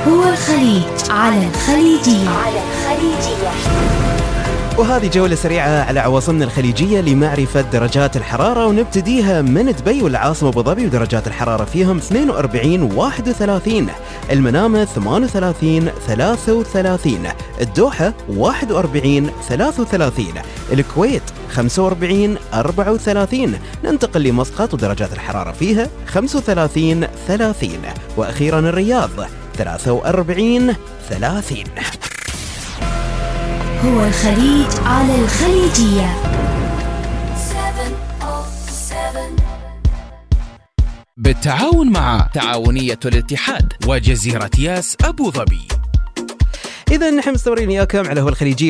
هو الخليج على الخليجية. وهذه جولة سريعة على عواصمنا الخليجية لمعرفة درجات الحرارة، ونبتديها من دبي والعاصمة أبو ظبي، ودرجات الحرارة فيهم 42 31، المنامة 38 33، الدوحة 41 33، الكويت 45 34، ننتقل لمسقط ودرجات الحرارة فيها 35 30، وأخيرا الرياض 43 30. هو الخليج على الخليجية. بالتعاون مع تعاونية الاتحاد وجزيرة ياس أبو ظبي. إذا نحن مستمرين إياكم على هو الخليجية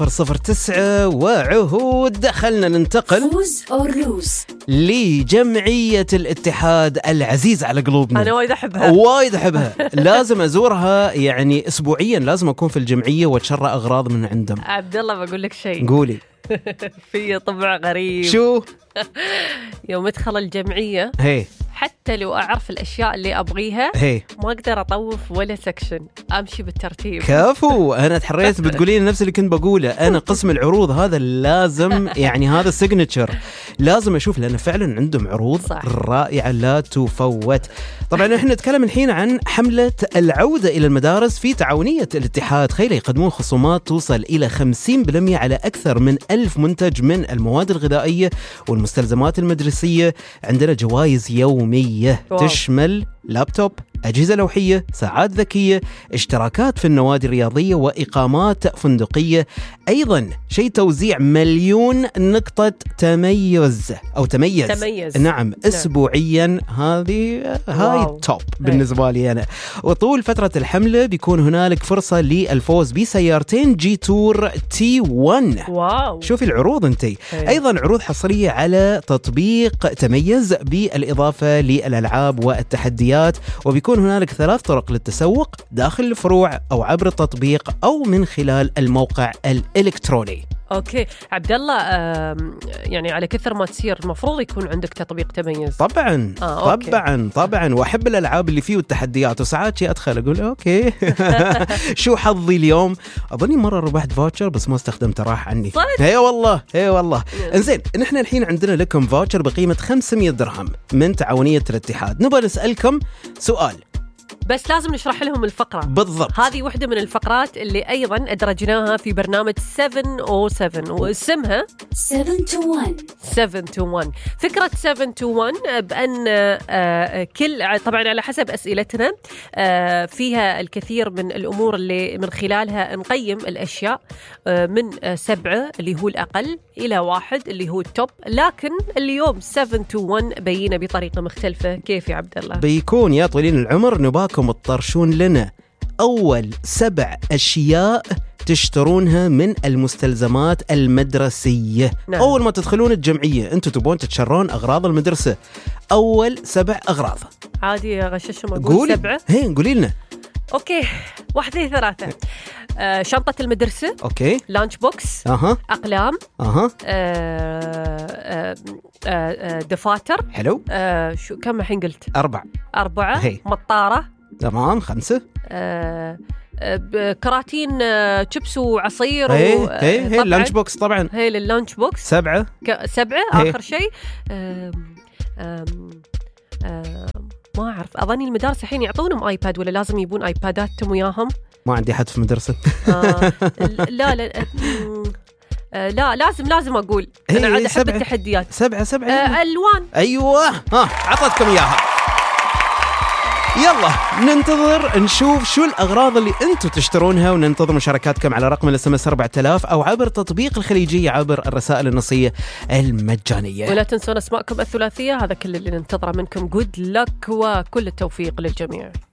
1009، وعهود خلنا ننتقل فوز أو لوز لجمعية الاتحاد العزيز على قلوبنا. أنا وايد أحبها لازم أزورها يعني أسبوعيا، لازم أكون في الجمعية وأتشرى أغراض من عندهم. عبد الله بقول لك شيء. قولي. في طبع غريب. شو؟ يوم أدخل الجمعية حتى لو أعرف الأشياء اللي أبغيها ما أقدر أطوف ولا سكشن، أمشي بالترتيب. كفو، أنا تحريت بتقولين نفس اللي كنت بقوله. أنا قسم العروض هذا لازم يعني هذا سيجنتشر لازم أشوف، لأن فعلا عندهم عروض صح. رائعة لا تفوت. طبعا احنا نتكلم الحين عن حملة العودة إلى المدارس في تعاونية الاتحاد. خير يقدمون خصومات توصل إلى 50% على أكثر من 1000 منتج من المواد الغذائية والمستلزمات المدرسية. عندنا جوائز يومية تشمل لابتوب، أجهزة لوحية، ساعات ذكية، اشتراكات في النوادي الرياضية، وإقامات فندقية. أيضا شيء توزيع 1,000,000 نقطة تميز أو تميز. نعم أسبوعيا. هاي توب بالنسبة لي أنا. وطول فترة الحملة بيكون هنالك فرصة للفوز بسيارتين جي تور T1. واو. شوفي العروض انتي. أيضا عروض حصرية على تطبيق تميز، بالإضافة للألعاب والتحديات. وبيكون هنالك 3 طرق للتسوق: داخل الفروع أو عبر التطبيق أو من خلال الموقع الإلكتروني. اوكي عبد الله، يعني على كثر ما تصير المفروض يكون عندك تطبيق تميز. طبعا طبعا واحب الالعاب اللي فيه والتحديات، وساعات شي ادخل اقول اوكي شو حظي اليوم. اظني مره ربحت فاوتشر بس ما استخدمته، راح عني. هي والله انزين، نحن الحين عندنا لكم فاوتشر بقيمه 500 درهم من تعاونيه الاتحاد. نبغى نسالكم سؤال بس لازم نشرح لهم الفقرة بالضبط. هذه واحدة من الفقرات اللي أيضاً أدرجناها في برنامج 707 واسمها 7 to 1. فكرة 7 to 1 بأن طبعاً على حسب أسئلتنا فيها الكثير من الأمور اللي من خلالها نقيم الأشياء من 7 اللي هو الأقل إلى 1 اللي هو التوب. لكن اليوم 7 to 1 بينا بطريقة مختلفة. كيف يا عبد الله؟ بيكون يا طويلين العمر نباكم تطرشون لنا أول 7 أشياء تشترونها من المستلزمات المدرسية. نعم. أول ما تدخلون الجمعية أنتوا تبون تتشرون أغراض المدرسة، أول 7 أغراض. عادي غششهم أقول 7. قولي لنا. أوكي 1 2 3. شنطة المدرسة. أوكي. لانش بوكس. أقلام. دفاتر. حلو. شو كم الحين قلت؟ 4. مطارة. تمام. 5. كراتين شيبس وعصير. اللانش بوكس طبعا. هي لللانش بوكس. 7. آخر شيء ما أعرف، أظني المدارس الحين يعطونهم آيباد ولا لازم يبون آيباداتهم وياهم؟ ما عندي حد في مدرسة. لا لازم أقول أنا عاد أحب التحديات. 7 ألوان. أيوة عطتكم إياها. يلا ننتظر نشوف شو الأغراض اللي أنتوا تشترونها، وننتظر مشاركاتكم على رقم الSMS 4000 أو عبر تطبيق الخليجية عبر الرسائل النصية المجانية. ولا تنسون أسماءكم الثلاثية. هذا كل اللي ننتظره منكم. good luck وكل التوفيق للجميع.